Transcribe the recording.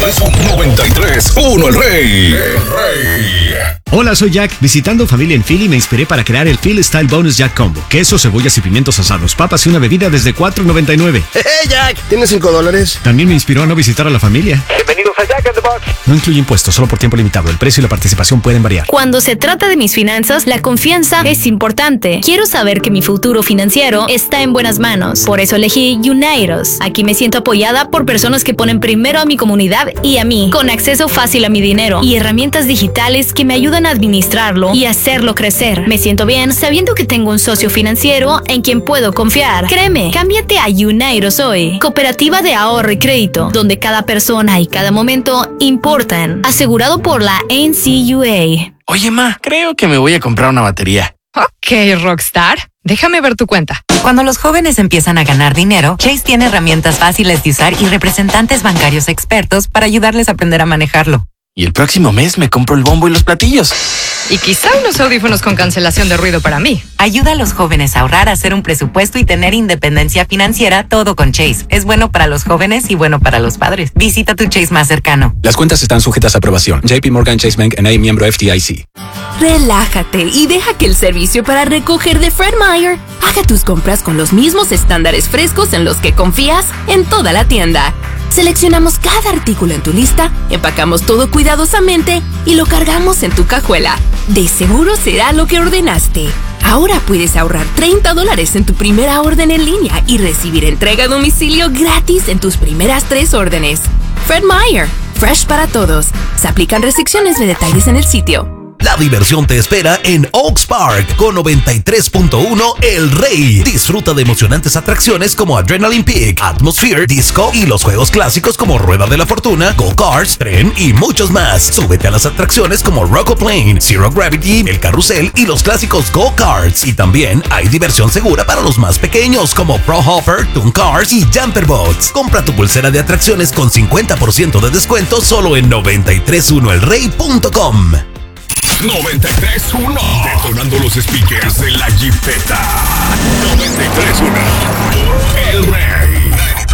93.1 El Rey. Hola, soy Jack. Visitando familia en Philly me inspiré para crear el Philly Style Bonus Jack Combo. Queso, cebollas y pimientos asados, papas y una bebida desde $4.99. ¡Hey, Jack! ¿Tienes $5? También me inspiró a no visitar a la familia. Bienvenidos a Jack in the Box. No incluye impuestos, solo por tiempo limitado. El precio y la participación pueden variar. Cuando se trata de mis finanzas, la confianza es importante. Quiero saber que mi futuro financiero está en buenas manos. Por eso elegí Unidos. Aquí me siento apoyada por personas que ponen primero a mi comunidad y a mí, con acceso fácil a mi dinero y herramientas digitales que me ayudan a administrarlo y hacerlo crecer. Me siento bien sabiendo que tengo un socio financiero en quien puedo confiar. Créeme, cámbiate a Unidos hoy. Cooperativa de ahorro y crédito, donde cada persona y cada momento importan. Asegurado por la NCUA. Oye, ma, creo que me voy a comprar una batería. Ok, Rockstar. Déjame ver tu cuenta. Cuando los jóvenes empiezan a ganar dinero, Chase tiene herramientas fáciles de usar y representantes bancarios expertos para ayudarles a aprender a manejarlo. Y el próximo mes me compro el bombo y los platillos. Y quizá unos audífonos con cancelación de ruido para mí. Ayuda a los jóvenes a ahorrar, a hacer un presupuesto y tener independencia financiera, todo con Chase. Es bueno para los jóvenes y bueno para los padres. Visita tu Chase más cercano. Las cuentas están sujetas a aprobación. JP Morgan Chase Bank N.A., miembro FDIC. Relájate y deja que el servicio para recoger de Fred Meyer haga tus compras con los mismos estándares frescos en los que confías en toda la tienda. Seleccionamos cada artículo en tu lista, empacamos todo cuidadosamente y lo cargamos en tu cajuela. De seguro será lo que ordenaste. Ahora puedes ahorrar $30 en tu primera orden en línea y recibir entrega a domicilio gratis en tus primeras 3 órdenes. Fred Meyer, fresh para todos. Se aplican restricciones, de detalles en el sitio. La diversión te espera en Oaks Park con 93.1 El Rey. Disfruta de emocionantes atracciones como Adrenaline Peak, Atmosphere, Disco y los juegos clásicos como Rueda de la Fortuna, Go-Karts, Tren y muchos más. Súbete a las atracciones como Rocoplane, Zero Gravity, El Carrusel y los clásicos Go-Karts. Y también hay diversión segura para los más pequeños como Pro Hopper, Toon Cars y Jumper Boats. Compra tu pulsera de atracciones con 50% de descuento solo en 931elrey.com. 93.1 Detonando los speakers de la Jeepeta. 93.1 El Rey.